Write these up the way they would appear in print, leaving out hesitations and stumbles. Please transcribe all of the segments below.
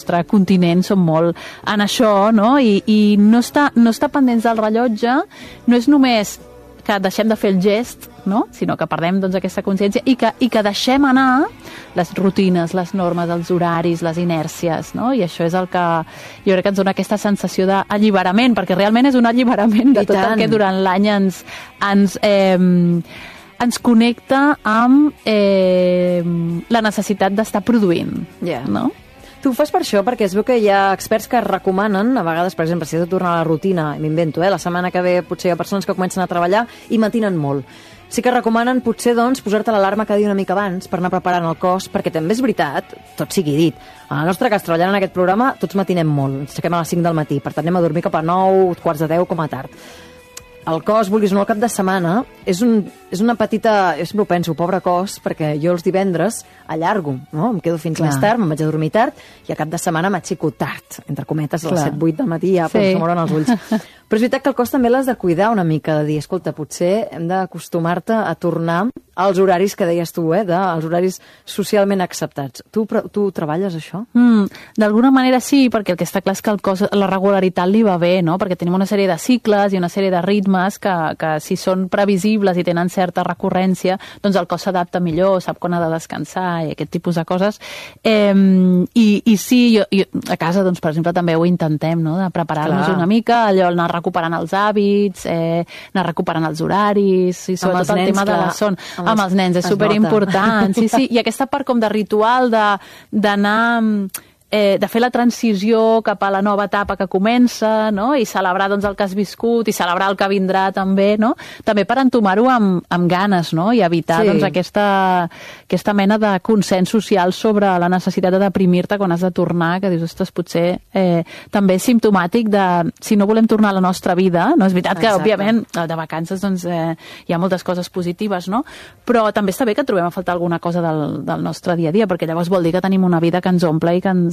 nostre continent som molt en això, no? I no està pendents del rellotge, no és només que deixem de fer el gest, no? Sinó que perdem doncs, aquesta consciència i que deixem anar les rutines, les normes, els horaris, les inèrcies, no? I això és el que jo crec que ens dona aquesta sensació d'alliberament, perquè realment és un alliberament de tot el que durant l'any ens connecta amb la necessitat d'estar produint, no? Tu ho fas per això, perquè es veu que hi ha experts que recomanen, a vegades, per exemple, si has de tornar a la rutina, m'invento, la setmana que ve potser hi ha persones que comencen a treballar i matinen molt. Sí que recomanen potser doncs, posar-te l'alarma cada dia una mica abans per anar preparant el cos, perquè també és veritat, tot sigui dit, en el nostre cas, treballant en aquest programa, tots matinem molt, ens aixequem a les 5 del matí, per tant anem a dormir cap a 9, quarts de 10 com a tard. El cos, vulguis o no, al cap de setmana, és una petita... Jo sempre ho penso, pobre cos, perquè jo els divendres allargo, no? Em quedo fins més tard, me'n vaig a dormir tard, i a cap de setmana m'aixeco tard, entre cometes, a les 7-8 del matí, ja se m'obren els ulls. Però és veritat que el cos també l'has de cuidar una mica, de dir, escolta, potser hem d'acostumar-te a tornar als horaris que deies tu, als horaris socialment acceptats. Tu treballes això? D'alguna manera sí, perquè el que està clar és que el cos, la regularitat li va bé, no? Perquè tenim una sèrie de cicles i una sèrie de ritmes que si són previsibles i tenen certa recurrència, doncs el cos s'adapta millor, sap quan ha de descansar i aquest tipus de coses. I sí, jo a casa, doncs, per exemple, també ho intentem, no? De preparar-nos una mica, allò, anar recuperant els hàbits, anar recuperant els horaris, i sobretot el tema de la son. Amb els nens, és superimportant. Sí, i aquesta part com de ritual d'anar... de fer la transició cap a la nova etapa que comença, no? I celebrar doncs, el que has viscut i celebrar el que vindrà també, no? També per entomar-ho amb ganes, no? I evitar doncs, aquesta mena de consens social sobre la necessitat de deprimir-te quan has de tornar, que dius, ostres, potser també és simptomàtic de si no volem tornar a la nostra vida, no? És veritat que, òbviament, de vacances doncs, hi ha moltes coses positives, no? Però també està bé que trobem a faltar alguna cosa del nostre dia a dia, perquè llavors vol dir que tenim una vida que ens omple i que ens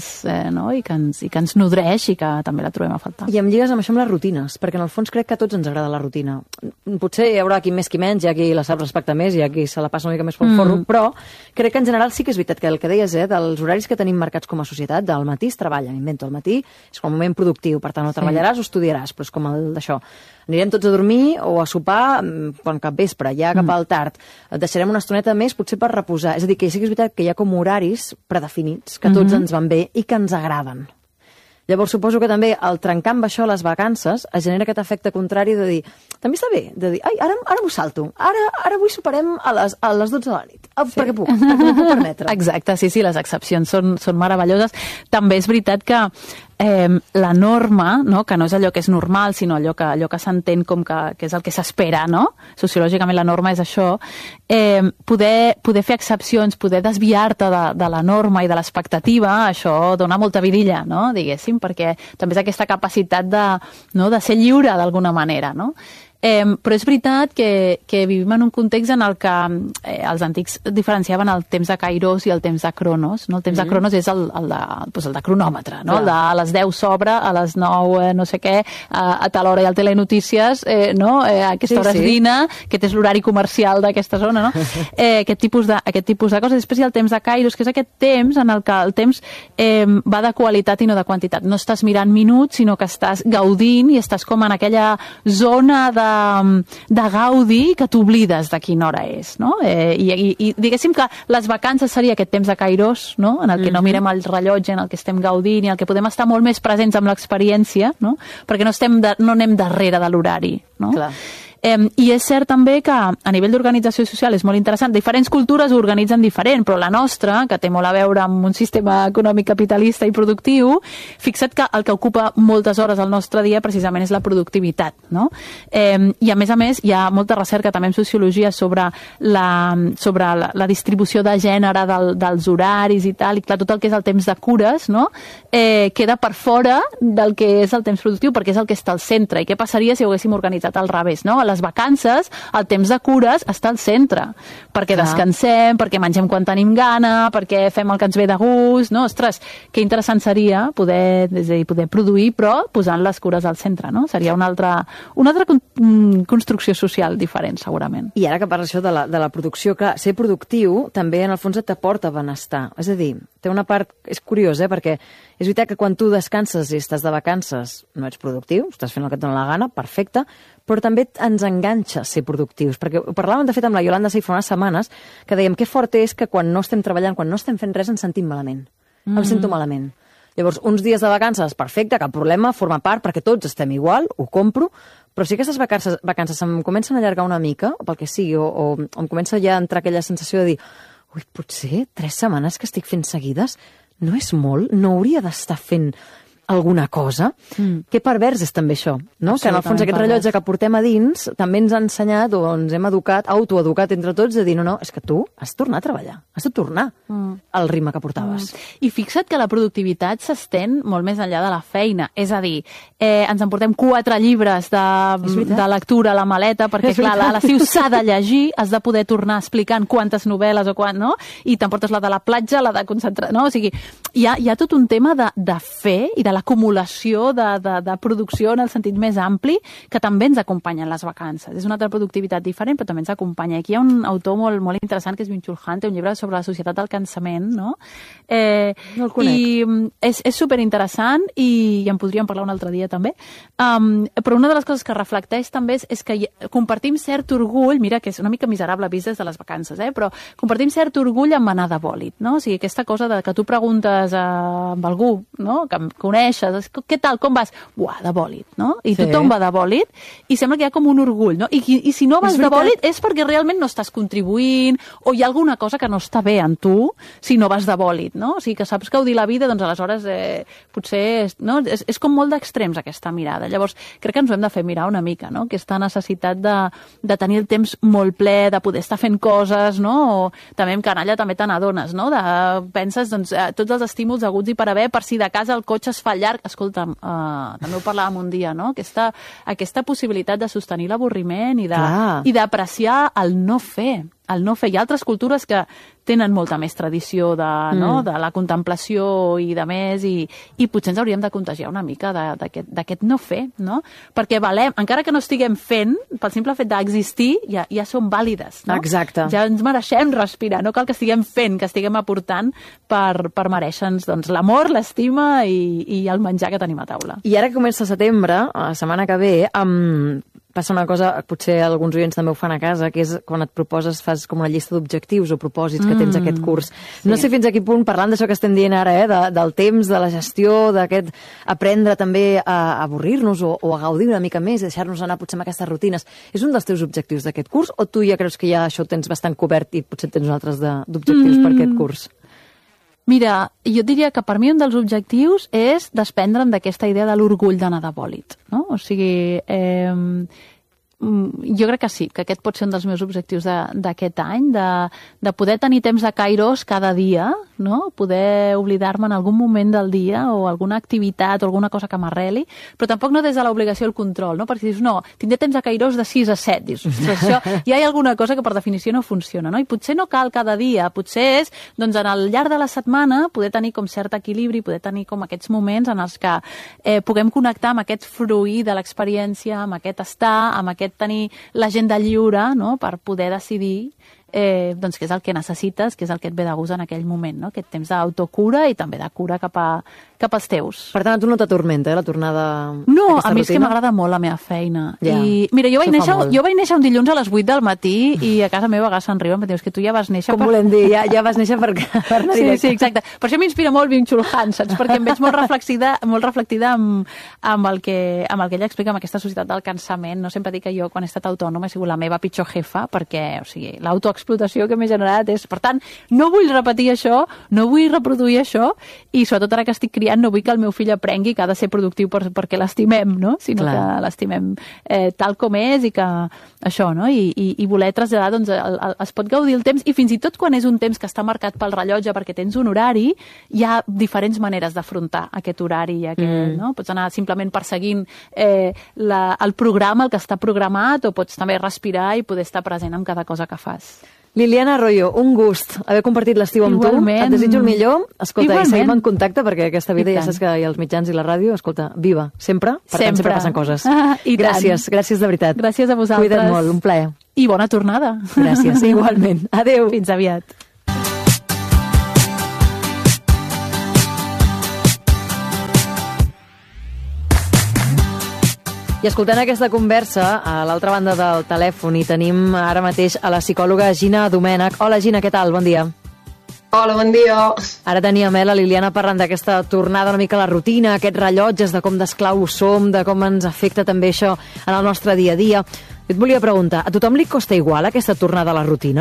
nodreix i que també la trobem a faltar. I em lligues amb això amb les rutines, perquè en el fons crec que a tots ens agrada la rutina. Potser hi haurà qui més qui menys, hi ha qui la sap respectar més, hi ha qui se la passa una mica més pel forro, però crec que en general sí que és veritat que el que deies, dels horaris que tenim marcats com a societat, del matí es treballa, m'invento, al matí és com un moment productiu, per tant, o treballaràs o estudiaràs, però és com el d'això. Anirem tots a dormir o a sopar quan cap vespre, ja cap al tard. Et deixarem una estoneta més, potser per reposar. És a dir, que sí que és veritat que hi ha com horaris predefinits, que tots ens van bé i que ens agraden. Llavors, suposo que també el trencar amb això a les vacances es genera aquest efecte contrari de dir, també està bé, de dir, ai, ara m'ho salto, ara avui soparem a les 12 de la nit, perquè m'ho puc permetre. Exacte, sí, les excepcions són meravelloses. També és veritat que la norma, no? Que no és allò que és normal, sinó allò que s'entén com que és el que s'espera, no? Sociològicament la norma és això. Poder fer excepcions, poder desviar-te de la norma i de l'expectativa, això dona molta vidilla, no? Diguéssim, perquè també és aquesta capacitat de ser lliure d'alguna manera, no? Però és veritat que vivim en un context en el que els antics diferenciaven el temps de Kairos i el temps de Cronos, no? El temps de Cronos és el de cronòmetre, no? El de a les 10 s'obre, a les 9 no sé què, a tal hora hi ha el Telenotícies, no? A aquesta hora es dina, aquest és l'horari comercial d'aquesta zona, no? Aquest tipus de coses. Després hi ha el temps de Kairos, que és aquest temps en el que el temps va de qualitat i no de quantitat. No estàs mirant minuts, sinó que estàs gaudint i estàs com en aquella zona de gaudi que t'oblides de quina hora és, no? I diguéssim que les vacances seria aquest temps de Kairos, no? En el que no mirem el rellotge, en el que estem gaudint i en el que podem estar molt més presents amb l'experiència, no? Perquè no anem darrere de l'horari, no? Clar. I és cert també que a nivell d'organització social és molt interessant. Diferents cultures ho organitzen diferent, però la nostra, que té molt a veure amb un sistema econòmic capitalista i productiu, fixa't que el que ocupa moltes hores al nostre dia precisament és la productivitat, no? I a més hi ha molta recerca també en sociologia sobre la distribució de gènere dels horaris i tal, i clar, tot el que és el temps de cures, no? Queda per fora del que és el temps productiu, perquè és el que està al centre. I què passaria si ho haguéssim organitzat al revés, no? A les vacances, el temps de cures està al centre, perquè descansem, perquè mengem quan tenim gana, perquè fem el que ens ve de gust, no? Ostres, que interessant seria poder produir, però posant les cures al centre, no? Seria una altra construcció social diferent, segurament. I ara que parles això de la producció, clar, ser productiu també en el fons t'aporta benestar. És a dir, té una part... És curiós, perquè És veritat que quan tu descanses i estàs de vacances no ets productiu, estàs fent el que et dona la gana, perfecte, però també ens enganxa ser productius, perquè ho parlàvem de fet amb la Iolanda Sey fa unes setmanes, que dèiem que fort és que quan no estem treballant, quan no estem fent res, ens sentim malament. Em sento malament. Llavors, uns dies de vacances, perfecte, cap problema, forma part, perquè tots estem igual, ho compro, però si aquestes vacances em comencen a allargar una mica, o pel que sigui, o em comença ja a entrar aquella sensació de dir ui, potser 3 setmanes que estic fent seguides no és molt? No hauria d'estar fent alguna cosa? Que pervers és també això, no? Que en el fons aquest rellotge que portem a dins també ens ha ensenyat o ens hem educat, autoeducat entre tots, de dir no, és que tu has de tornar a treballar, has de tornar al ritme que portaves. I fixa't que la productivitat s'estén molt més enllà de la feina, és a dir, ens emportem 4 llibres de lectura a la maleta, perquè clar, a l'estiu s'ha de llegir, has de poder tornar explicant quantes novel·les o no? I t'emportes la de la platja, la de concentrar, no? O sigui, hi ha tot un tema de fer i de l'acumulació de producció en el sentit més ampli que també ens acompanya en les vacances. És una altra productivitat diferent, però també ens acompanya. Aquí hi ha un autor molt interessant que és Byung-Chul Han, té un llibre sobre la societat del cansament, no? No el conec. I és superinteressant i en podríem parlar un altre dia també. Però una de les coses que reflecteix també és que compartim cert orgull, mira que és una mica miserable vist des de les vacances, però compartim cert orgull amb anar de bòlit, no? O sigui, aquesta cosa de que tu preguntes amb algú, no? Que coneix, què tal, com vas? Buah, de bòlit, no? I tothom va de bòlit i sembla que hi ha com un orgull, no? I si no vas de bòlit és perquè realment no estàs contribuint o hi ha alguna cosa que no està bé en tu si no vas de bòlit, no? O sigui, que saps gaudir la vida, doncs aleshores potser, no? És com molt d'extrems aquesta mirada. Llavors, crec que ens ho hem de fer mirar una mica, no? Aquesta necessitat de tenir el temps molt ple, de poder estar fent coses, no? O també en canalla també te n'adones, no? Penses, doncs, tots els estímuls haguts i per haver, per si de casa el cotxe es fa llarg, escolta'm, també ho parlàvem un dia, no? Aquesta possibilitat de sostenir l'avorriment i d'apreciar el no fer. El no fer. Hi ha altres cultures que tenen molta més tradició de la contemplació i de més, i potser ens hauríem de contagiar una mica d'aquest no fer, no? Perquè valem, encara que no estiguem fent, pel simple fet d'existir, ja som vàlides, no? Exacte. Ja ens mereixem respirar, no cal que estiguem fent, que estiguem aportant per mereixer-nos doncs, l'amor, l'estima i el menjar que tenim a taula. I ara que comença setembre, la setmana que ve, passa una cosa, potser alguns oients també ho fan a casa, que és quan et proposes, fas com una llista d'objectius o propòsits que tens aquest curs. Sí. No sé fins a quin punt, parlant d'això que estem dient ara, del temps, de la gestió, d'aquest aprendre també a avorrir-nos o a gaudir una mica més, deixar-nos anar potser amb aquestes rutines. És un dels teus objectius d'aquest curs o tu ja creus que ja això ho tens bastant cobert i potser tens altres d'objectius per aquest curs? Mira, jo diria que per mi un dels objectius és desprendre'm d'aquesta idea de l'orgull d'anar de bòlit, no? O sigui, jo crec que sí, que aquest pot ser un dels meus objectius d'aquest any, de poder tenir temps de kairos cada dia, no? Poder oblidar-me en algun moment del dia o alguna activitat o alguna cosa que m'arreli, però tampoc no des de l'obligació al control, no? Perquè dius, no, tindré temps de kairos de 6 a 7, dius, això, ja hi ha alguna cosa que per definició no funciona, no? I potser no cal cada dia, potser és, doncs, en el llarg de la setmana poder tenir com cert equilibri, poder tenir com aquests moments en els que puguem connectar amb aquest fruir de l'experiència, amb aquest estar, amb aquest tenir l'agenda lliure, no?, per poder decidir doncs què és el que necessites, què és el que et ve de gust en aquell moment, no? Aquest temps d'autocura i també de cura cap als teus. Per tant, a tu no t'atormenta, la tornada no, a mi és que m'agrada molt la meva feina. Ja, I mira, jo vaig néixer un dilluns a les 8 del matí i a casa meva a vegades se'n riuen, em dius que tu ja vas néixer... Com volem dir, ja vas néixer per anar directe. Sí, exacte. Per això m'inspira molt Byung-Chul Han, saps? Perquè em veig molt reflectida amb el que ella explica, amb aquesta societat del cansament. No sempre dic que jo, quan he estat autònoma, he sigut la meva pitjor jefa, perquè, o sigui, l'autoexplotació que m'he generat és... Per tant, no vull repetir això, no vull reproduir això, i sobretot ara que estic criant no vull que el meu fill aprengui que ha de ser productiu perquè l'estimem, no? Sinó que l'estimem tal com és i que això, no? I voler traslladar, doncs, es pot gaudir el temps, i fins i tot quan és un temps que està marcat pel rellotge perquè tens un horari, hi ha diferents maneres d'afrontar aquest horari, no? Pots anar simplement perseguint el programa, el que està programat, o pots també respirar i poder estar present en cada cosa que fas. Liliana Arroyo, un gust haver compartit l'estiu amb tu. Et desitjo el millor. Escolta, i seguim en contacte, perquè aquesta vida ja saps que hi ha els mitjans i la ràdio, escolta, viva, sempre. Per tant, sempre passen coses. Gràcies de veritat. Gràcies a vosaltres. Cuida't molt, un plaer. I bona tornada. Gràcies, igualment. Adéu. Fins aviat. I escoltant aquesta conversa, a l'altra banda del telèfon hi tenim ara mateix a la psicòloga Gina Domènech. Hola Gina, què tal? Bon dia. Hola, bon dia. Ara teníem la Liliana parlant d'aquesta tornada una mica a la rutina, aquests rellotges, de com d'esclaus som, de com ens afecta també això en el nostre dia a dia. Jo et volia preguntar, a tothom li costa igual aquesta tornada a la rutina?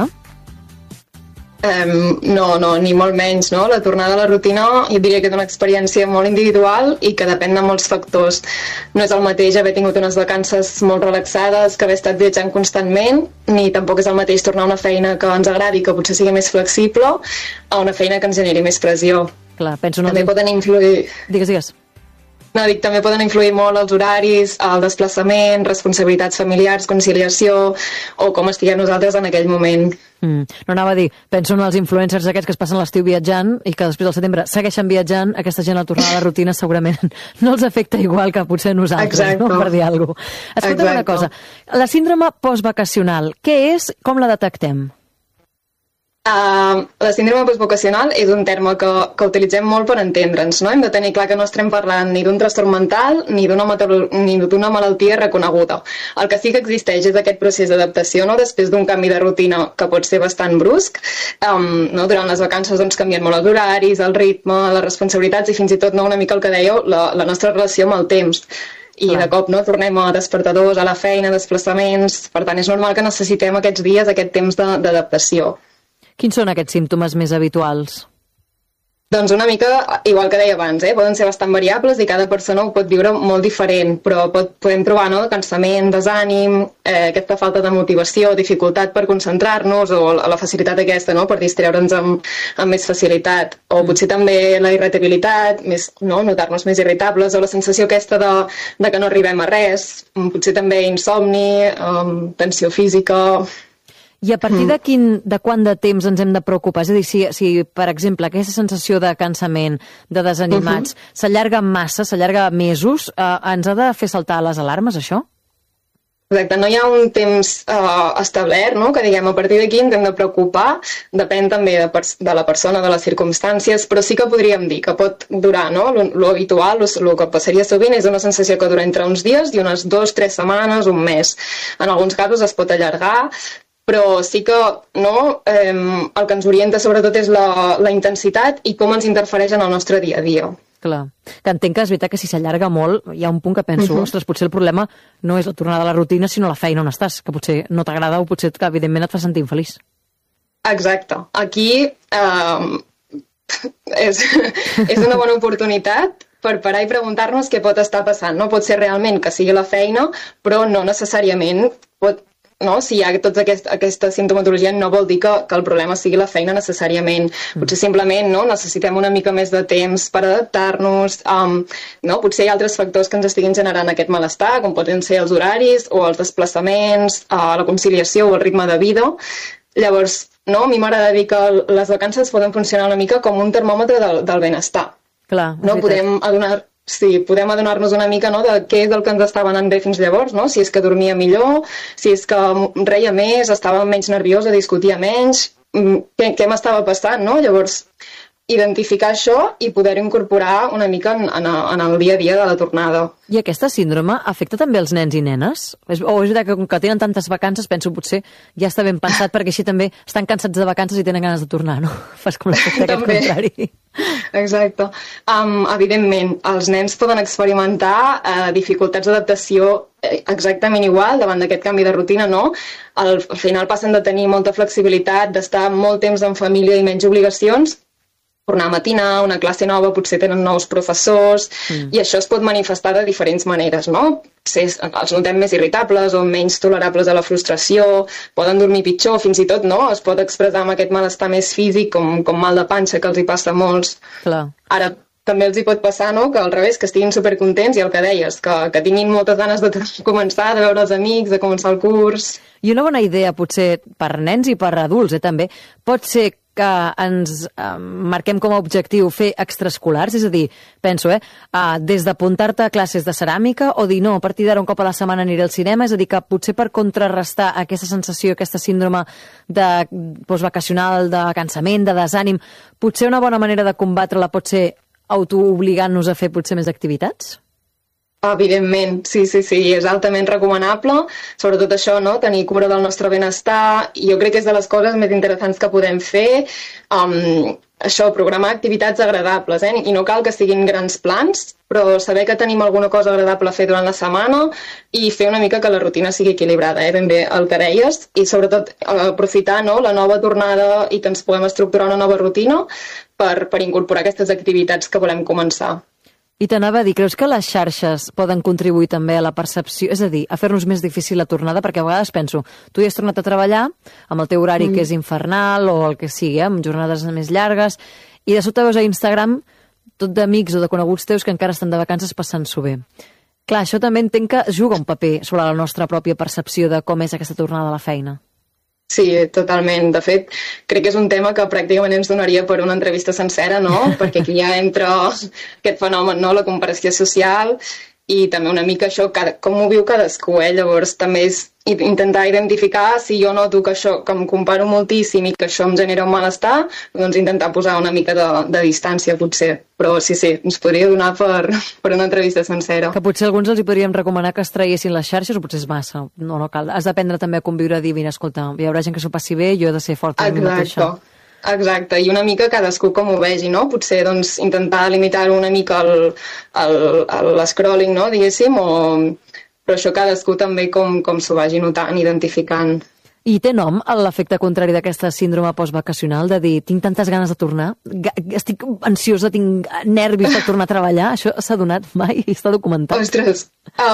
No, ni molt menys, no? La tornada a la rutina jo diria que és una experiència molt individual i que depèn de molts factors. No és el mateix haver tingut unes vacances molt relaxades que haver estat viatjant constantment, ni tampoc és el mateix tornar a una feina que ens agradi, que potser sigui més flexible, a una feina que ens generi més pressió. Clar, penso... També poden influir... Digues. No, dic, també poden influir molt els horaris, el desplaçament, responsabilitats familiars, conciliació, o com estiguem nosaltres en aquell moment. No anava a dir, penso en els influencers aquests que es passen l'estiu viatjant i que després del setembre segueixen viatjant, aquesta gent al tornar a la rutina segurament no els afecta igual que potser nosaltres, no? Per dir alguna cosa. Escolta'm una cosa, la síndrome postvacacional, què és, com la detectem? La síndrome postvacacional és un terme que utilitzem molt per entendre'ns, no? Hem de tenir clar que no estem parlant ni d'un trastorn mental ni d'una malaltia reconeguda. El que sí que existeix és aquest procés d'adaptació, no? Després d'un canvi de rutina que pot ser bastant brusc. No? Durant les vacances doncs, canvien molt els horaris, el ritme, les responsabilitats i fins i tot una mica el que dèieu, la nostra relació amb el temps. I de cop tornem a despertadors, a la feina, desplaçaments. Per tant, és normal que necessitem aquests dies, aquest temps d'adaptació. Quins són aquests símptomes més habituals? Doncs una mica, igual que deia abans, poden ser bastant variables i cada persona ho pot viure molt diferent, però podem trobar cansament, desànim, aquesta falta de motivació, dificultat per concentrar-nos o la facilitat aquesta per distreure'ns amb més facilitat, o potser també la irritabilitat, notar-nos més irritables, o la sensació aquesta de que no arribem a res, potser també insomni, tensió física... I a partir de quant de temps ens hem de preocupar? És a dir, si per exemple, aquesta sensació de cansament, de desanimats, s'allarga massa, s'allarga mesos, ens ha de fer saltar les alarmes, això? Exacte, no hi ha un temps establert, que diguem a partir d'aquí ens hem de preocupar, depèn també de la persona, de les circumstàncies, però sí que podríem dir que pot durar, lo habitual, el que passaria sovint és una sensació que dura entre uns dies i unes 2-3 setmanes, un mes. En alguns casos es pot allargar, però sí que el que ens orienta sobretot és la intensitat i com ens interfereix en el nostre dia a dia. Clar, que entenc que és veritat que si s'allarga molt hi ha un punt que penso, ostres, potser el problema no és la tornada a la rutina, sinó la feina on estàs, que potser no t'agrada o potser que evidentment et fa sentir infeliç. Exacte. Aquí és una bona oportunitat per parar i preguntar-nos què pot estar passant. No pot ser realment que sigui la feina, però no necessàriament pot... Si hi ha tota aquesta sintomatologia no vol dir que el problema sigui la feina necessàriament. Potser simplement necessitem una mica més de temps per adaptar-nos. Potser hi ha altres factors que ens estiguin generant aquest malestar, com poden ser els horaris o els desplaçaments, la conciliació o el ritme de vida. Llavors, a mi m'agrada dir que les vacances poden funcionar una mica com un termòmetre del benestar. Clar, podem adonar-nos una mica de què és el que ens estava anant bé fins llavors, si és que dormia millor, si és que reia més, estava menys nerviosa, discutia menys, què m'estava passant, Llavors, identificar això i poder-ho incorporar una mica en el dia a dia de la tornada. I aquesta síndrome afecta també els nens i nenes? O és veritat que com que tenen tantes vacances, penso potser ja està ben pensat perquè així també estan cansats de vacances i tenen ganes de tornar, no? Fas com l'efecte aquest contrari. Exacte. Evidentment, els nens poden experimentar dificultats d'adaptació exactament igual davant d'aquest canvi de rutina, no? Al final passen de tenir molta flexibilitat, d'estar molt temps en família i menys obligacions, tornar a matinar, una classe nova, potser tenen nous professors, i això es pot manifestar de diferents maneres, no? Els notem més irritables o menys tolerables a la frustració, poden dormir pitjor, fins i tot, es pot expressar amb aquest malestar més físic, com mal de panxa, que els hi passa a molts. Clar. Ara, també els hi pot passar, que al revés, que estiguin supercontents, i el que deies, que tinguin moltes ganes de començar, de veure els amics, de començar el curs... I una bona idea, potser, per nens i per adults, també, pot ser que ens marquem com a objectiu fer extraescolars, és a dir, penso, des d'apuntar-te a classes de ceràmica o dir no, a partir d'ara un cop a la setmana aniré al cinema, és a dir, que potser per contrarrestar aquesta sensació, aquesta síndrome de postvacacional, de cansament, de desànim, potser una bona manera de combatre-la pot ser autoobligant-nos a fer potser més activitats? Evidentment, sí, és altament recomanable, sobretot això, no? Tenir cura del nostre benestar, i jo crec que és de les coses més interessants que podem fer, això, programar activitats agradables, i no cal que siguin grans plans, però saber que tenim alguna cosa agradable a fer durant la setmana i fer una mica que la rutina sigui equilibrada, ben bé el que deies, i sobretot aprofitar, no, la nova tornada i que ens puguem estructurar una nova rutina per incorporar aquestes activitats que volem començar. I t'anava a dir, creus que les xarxes poden contribuir també a la percepció, és a dir, a fer-nos més difícil la tornada? Perquè a vegades penso, tu ja has tornat a treballar amb el teu horari que és infernal o el que sigui, amb jornades més llargues, i de sobte veus a Instagram tot d'amics o de coneguts teus que encara estan de vacances passant-s'ho bé. Clar, això també entenc que juga un paper sobre la nostra pròpia percepció de com és aquesta tornada a la feina. Sí, totalment. De fet, crec que és un tema que pràcticament ens donaria per una entrevista sencera, no? Perquè aquí ja entra aquest fenomen, no? La comparació social i també una mica això, com ho viu cadascú, Llavors també és intentar identificar si jo noto que això, que em comparo moltíssim i que això em genera un malestar, doncs intentar posar una mica de distància, potser. Però sí, ens podria donar per una entrevista sencera. Que potser alguns els hi podríem recomanar que es traguessin les xarxes o potser és massa. No cal. Has d'aprendre també a conviure, a dir, mira, escolta, hi haurà gent que s'ho passi bé, jo he de ser forta amb mi mateixa. Exacte, i una mica cadascú com ho vegi, no? Potser doncs, intentar limitar una mica l'escrolling, no? Diguéssim, però això cadascú també com s'ho vagi notant, identificant. I té nom l'efecte contrari d'aquesta síndrome postvacacional, de dir, tinc tantes ganes de tornar, estic ansiosa, tinc nervis de tornar a treballar? Això s'ha donat mai? Està documentat? Ostres,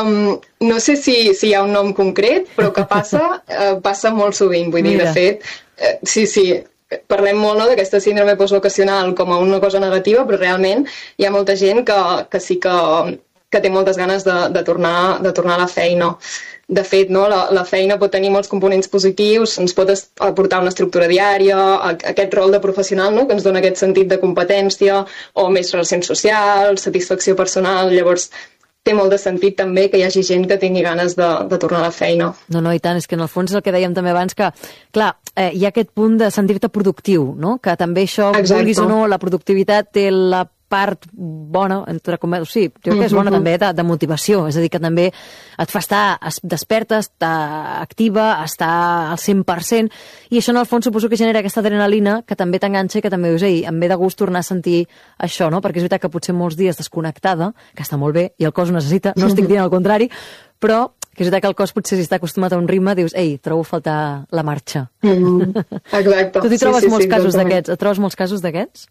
no sé si hi ha un nom concret, però que passa molt sovint. Vull dir, de fet, sí, parlem molt, no, d'aquesta síndrome postvacacional com a una cosa negativa, però realment hi ha molta gent que sí que té moltes ganes de tornar a la feina. De fet, no, la feina pot tenir molts components positius, ens pot aportar una estructura diària, aquest rol de professional, no, que ens dona aquest sentit de competència, o més relacions socials, satisfacció personal. Llavors, té molt de sentit també que hi hagi gent que tingui ganes de tornar a la feina. No, i tant, és que en el fons és el que dèiem també abans, que, clar, hi ha aquest punt de sentir-te productiu, no? Que també això, vulguis o no, la productivitat té la part bona, entre cometes, sí, jo crec que és bona també de motivació, és a dir, que també et fa estar desperta, estar activa, estar al 100%, i això en el fons suposo que genera aquesta adrenalina que també t'enganxa i que també dius, em ve de gust tornar a sentir això, no? Perquè és veritat que potser molts dies desconnectada, que està molt bé, i el cos ho necessita, no estic dient el contrari, però que és veritat que el cos potser si està acostumat a un ritme, dius, trobo a faltar la marxa. Exacte. Tu t'hi trobes molts casos d'aquests? Et trobes molts casos d'aquests?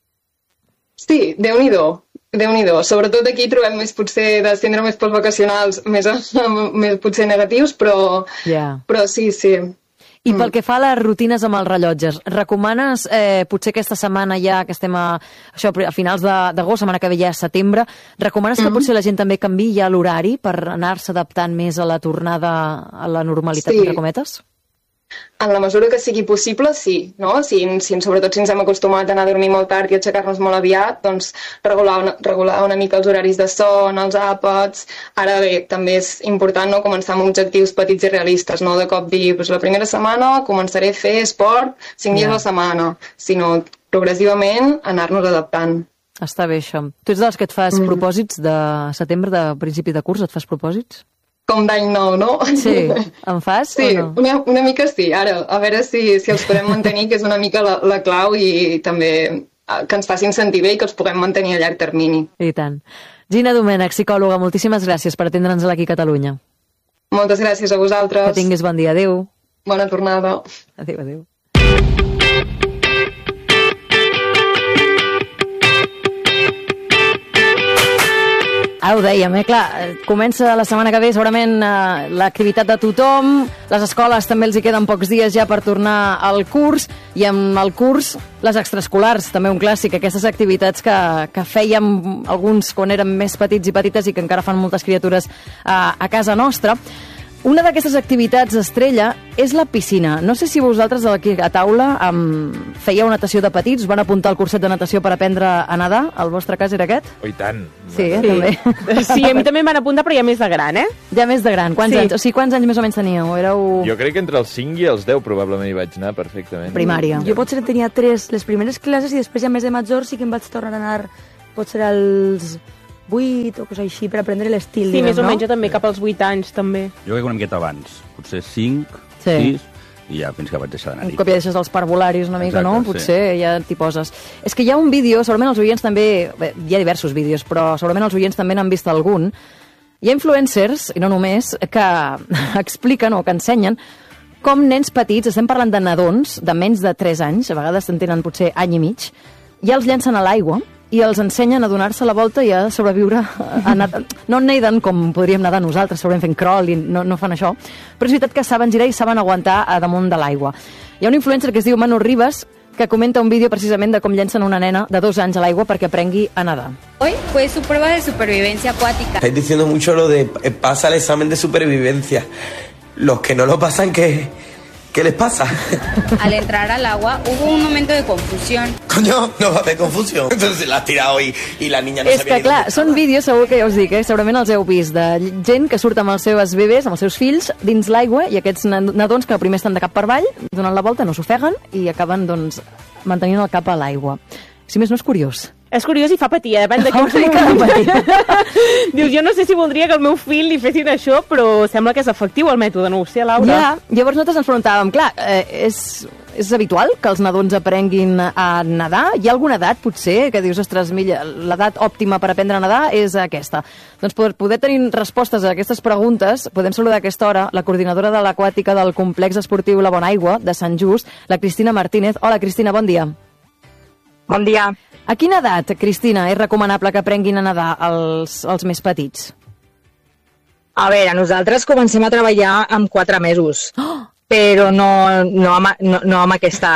Sí, Déu-n'hi-do. Sobretot aquí trobem més potser de síndromes postvacacionals més potser negatius, però sí. I pel que fa a les rutines amb els rellotges, recomanes, potser aquesta setmana ja que estem a finals d'agost, setmana que ve ja és setembre, recomanes que potser la gent també canviï ja l'horari per anar-se adaptant més a la tornada a la normalitat, entre cometes? En la mesura que sigui possible, sí, no? Sobretot si ens hem acostumat a anar a dormir molt tard i aixecar-nos molt aviat, doncs regular una mica els horaris de son, els àpats. Ara bé, també és important, no?, començar amb objectius petits i realistes, no de cop dir, la primera setmana començaré a fer esport 5 dies a la setmana, sinó progressivament anar-nos adaptant. Està bé, això. Tu ets dels que et fas propòsits de setembre, de principi de curs, et fas propòsits? Com d'any nou, no? Sí, en fas sí, o no? Una mica sí. Ara, a veure si els podem mantenir, que és una mica la clau, i també que ens facin sentir bé i que els puguem mantenir a llarg termini. I tant. Gina Domènech, psicòloga, moltíssimes gràcies per atendre'ns aquí a Catalunya. Moltes gràcies a vosaltres. Que tinguis bon dia. Adéu. Bona tornada. Adéu. Ho dèiem, clar, comença la setmana que ve segurament l'activitat de tothom, les escoles també els hi queden pocs dies ja per tornar al curs, i amb el curs les extraescolars, també un clàssic, aquestes activitats que fèiem alguns quan érem més petits i petites i que encara fan moltes criatures a casa nostra. Una d'aquestes activitats estrella és la piscina. No sé si vosaltres aquí a taula fèieu natació de petits, van apuntar al curset de natació per aprendre a nedar. El vostre cas era aquest? Oh, i tant. Sí, també. Sí, a mi també em van apuntar, però ja més de gran, eh? Ja més de gran. Quants anys? O sigui, quants anys més o menys teníeu? Jo crec que entre els 5 i els 10 probablement hi vaig anar perfectament. Primària. Jo potser tenia 3 les primeres classes i després ja més de major sí que em vaig tornar a anar potser als 8 o coses així, per aprendre l'estil. Sí, més o no? menys, jo també, cap als 8 anys, també. Jo crec que una miqueta abans, potser 5, Sí. 6, i ja fins que vaig deixar Un d'anar-hi. cop ja deixes els parvularis una mica, Exacte, no? sí. Potser ja t'hi poses. És que hi ha un vídeo, segurament els oients també... Bé, hi ha diversos vídeos, però segurament els oients també n'han vist algun. Hi ha influencers, i no només, que expliquen o que ensenyen com nens petits, estem parlant de nadons de menys de 3 anys, a vegades en tenen potser any i mig, ja els llancen a l'aigua i els ensenyen a donar-se la volta i a sobreviure. No naden com podríem nedar nosaltres, segurament fent crawl i no fan això, però és veritat que saben girar i saben aguantar a damunt de l'aigua. Hi ha un influencer que es diu Manu Ribas que comenta un vídeo precisament de com llencen una nena de 2 anys a l'aigua perquè aprengui a nedar. Hoy fue su prueba de supervivencia acuática. Estáis diciendo mucho lo de pasa el examen de supervivencia. Los que no lo pasan, ¿qué les pasa? Al entrar al agua hubo un momento de confusión. Coño, no va a haver confusió. Entonces la has tirado y la niña no És sabia que, clar, són vídeos, segur que ja us dic, segurament els heu vist, de gent que surt amb els seus bebès, amb els seus fills, dins l'aigua, i aquests nadons que primer estan de cap per avall, donen la volta, no s'ofeguen, i acaben, doncs, mantenint el cap a l'aigua. Si més no, és curiós. És curiós i fa patir, depèn de com Dius, jo no sé si voldria que el meu fill li fessin això, però sembla que és efectiu el mètode, no ho sé, Laura? Ja, llavors nosaltres ens preguntàvem, clar, és habitual que els nadons aprenguin a nedar? Hi ha alguna edat, potser, que dius, ostres, l'edat òptima per aprendre a nedar és aquesta? Doncs per poder tenir respostes a aquestes preguntes, podem saludar a aquesta hora la coordinadora de l'aquàtica del complex esportiu La Bonaigua, de Sant Just, la Cristina Martínez. Hola, Cristina, bon dia. Bon dia. A quina edat, Cristina, és recomanable que aprenguin a nedar els més petits? A veure, nosaltres comencem a treballar amb 4 mesos, però no amb aquesta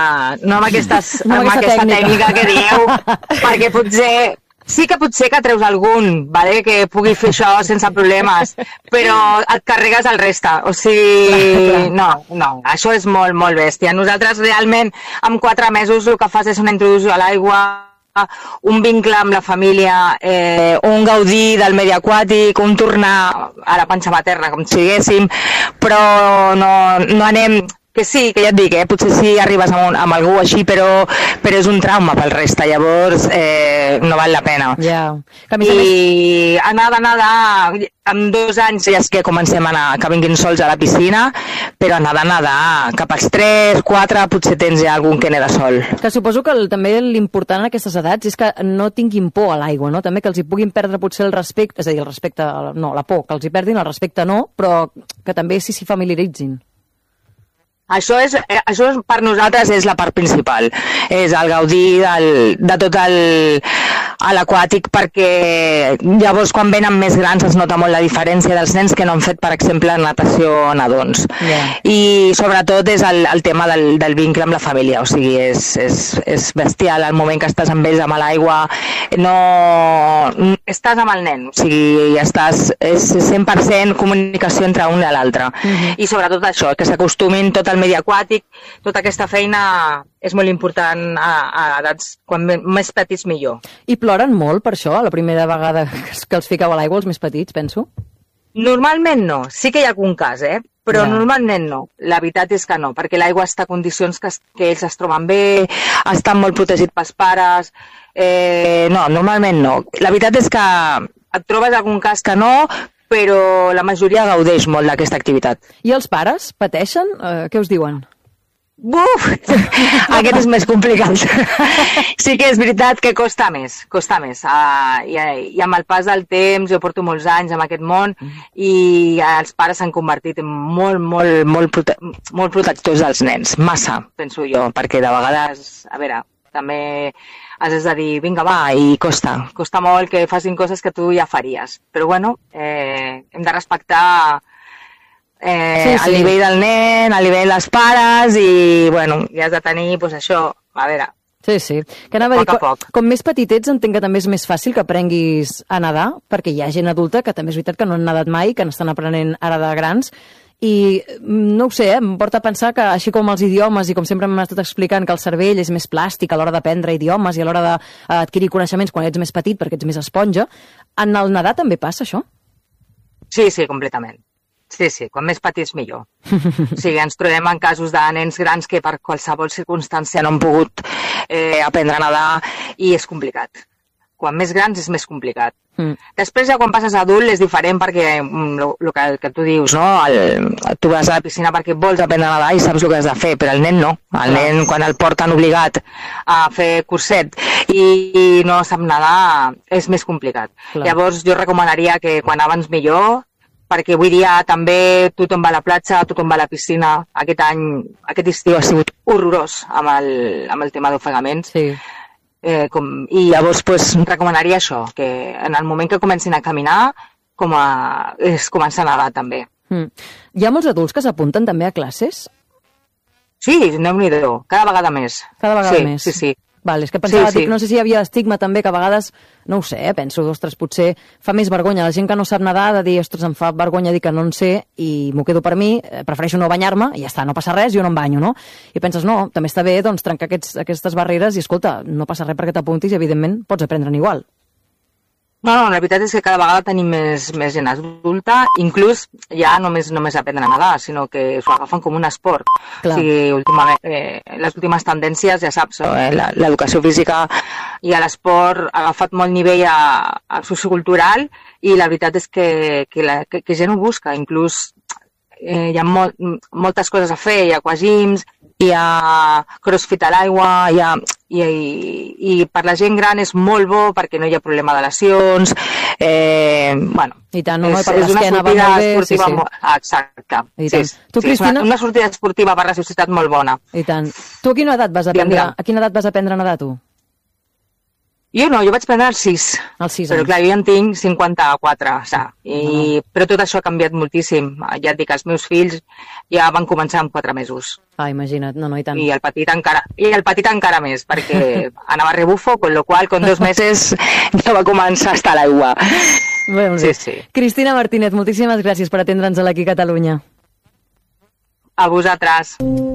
tècnica que dieu, perquè sí que potser que treus algun, vale? Que pugui fer això sense problemes, però et carregues el reste. O sigui, no, això és molt, molt bèstia. Nosaltres realment amb 4 mesos el que fas és una introducció a l'aigua, un vincle amb la família, un gaudir del medi aquàtic, un tornar a la panxa materna, com si diguéssim, però no anem... Que sí, que ja et dic, potser sí arribes amb algú així, però és un trauma pel reste, llavors no val la pena. Yeah. I anar amb 2 anys ja és que comencem a anar, que vinguin sols a la piscina, però anar cap als 3, 4, potser tens ja algun que neda sol. Que suposo que també l'important en aquestes edats és que no tinguin por a l'aigua, no? També que els hi puguin perdre potser el respecte, és a dir, el respecte, no, la por, que els hi perdin, el respecte no, però que també s'hi familiaritzin. Això per nosaltres és la part principal, és el gaudir de tot l'aquàtic, perquè llavors quan venen més grans es nota molt la diferència dels nens que no han fet, per exemple, natació o nadons. Yeah. I sobretot és el tema del vincle amb la família, o sigui, és bestial el moment que estàs amb ells amb l'aigua, no estàs amb el nen, o sigui, és 100% comunicació entre un i l'altre. I sobretot això, que s'acostumin tot el medi aquàtic, tota aquesta feina és molt important a edats, quan més petits millor. I ploren molt per això, la primera vegada que els fiqueu a l'aigua, els més petits, penso? Normalment no, sí que hi ha algun cas, però normalment no. La veritat és que no, perquè l'aigua està a condicions que ells es troben bé, estan molt protegits pels pares, no, normalment no. La veritat és que et trobes algun cas que no, però la majoria gaudeix molt d'aquesta activitat. I els pares pateixen? Què us diuen? Buf! Aquest és més complicat. Sí que és veritat que costa més. I amb el pas del temps, jo porto molts anys en aquest món, i els pares s'han convertit en molt protectors dels nens. Massa, penso jo, perquè de vegades, a veure, també has de dir, vinga, va, i costa molt que facin coses que tu ja faries. Però bueno, hem de respectar el nivell del nen, el nivell dels pares, i bueno, ja has de tenir, doncs això, a veure... Sí. Que anava a dir, com més petit ets, entenc que també és més fàcil que aprenguis a nedar, perquè hi ha gent adulta que també és veritat que no han nedat mai, que n'estan aprenent ara de grans, i no ho sé, em porta a pensar que així com els idiomes, i com sempre m'ha estat explicant que el cervell és més plàstic a l'hora d'aprendre idiomes i a l'hora d'adquirir coneixements quan ets més petit perquè ets més esponja, en el nedar també passa això? Sí, completament. Sí, quan més petits millor. O sigui, ens trobem en casos de nens grans que per qualsevol circumstància no han pogut aprendre a nedar, i és complicat. quan més grans és més complicat. Després ja quan passes a adult és diferent perquè el que tu dius, no? Tu vas a la piscina perquè vols aprendre a nedar i saps el que has de fer, però el nen no. El nen quan el porten obligat a fer curset i no sap nedar és més complicat. Llavors jo recomanaria que quan abans millor, perquè avui dia també tothom va a la platja, tothom va a la piscina. Aquest estiu ha sigut horrorós amb el tema d'ofegaments. Sí. I llavors recomanaria això, que en el moment que comencin a caminar es comença a nedar també. Hi ha molts adults que s'apunten també a classes? Sí, Déu-n'hi-do, cada vegada més. Cada vegada més? Sí. Vale, és que pensava, no sé si hi havia estigma també, que a vegades, no ho sé, penso, ostres, potser fa més vergonya. La gent que no sap nedar de dir, ostres, em fa vergonya dir que no en sé i m'ho quedo per mi, prefereixo no banyar-me i ja està, no passa res, jo no em banyo, no? I penses, no, també està bé doncs, trencar aquestes barreres i, escolta, no passa res perquè t'apuntis i, evidentment, pots aprendre'n igual. No, la veritat és que cada vegada tenim més gent adulta, inclús ja només aprenen a nedar, sinó que s'ho agafen com un esport. Clar. O sigui, les últimes tendències, ja saps, l'educació física i l'esport ha agafat molt nivell a sociocultural i la veritat és que gent ho busca, inclús hi ha moltes coses a fer, hi ha aquagyms, hi ha crossfit a l'aigua, i per la gent gran és molt bo perquè no hi ha problema de lesions, I tant, no, per és una l'esquena va sortida molt bé, esportiva sí. I tant. Tu, Sí, Cristina? una sortida esportiva per la societat molt bona. I tant. Tu a quina edat vas aprendre a nedar, tu? Jo no, jo vaig prendre als 6. Als 6 però anys. clar, jo ja en tinc 54, però tot això ha canviat moltíssim. Ja et dic, els meus fills ja van començar amb 4 mesos. Imagina't, no, i tant. I el petit encara més, perquè anava a rebufo, con lo cual con 2 mesos ja va començar a estar a l'aigua. Sí. Cristina Martínez, moltíssimes gràcies per atendre'ns aquí a Catalunya. A vosaltres.